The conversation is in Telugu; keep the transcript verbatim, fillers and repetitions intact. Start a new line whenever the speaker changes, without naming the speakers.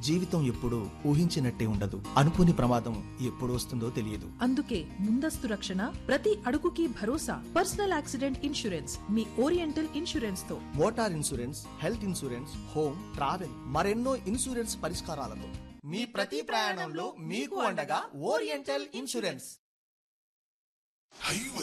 జీవితం ఎప్పుడూ ఊహించినట్టే ఉండదు. అనుకోని ప్రమాదం ఎప్పుడు వస్తుందో తెలియదు.
అందుకే ముందస్తు రక్షణ, ప్రతి అడుగుకి భరోసా. పర్సనల్ యాక్సిడెంట్ ఇన్సూరెన్స్ మీ ఓరియంటల్ ఇన్సూరెన్స్ తో.
Motor insurance, health insurance, home, travel, మరెన్నో ఇన్సూరెన్స్ పరిష్కారాలతో మీ ప్రతి ప్రయాణంలో మీకు అండగా ఓరియంటల్ ఇన్సూరెన్స్.
Highway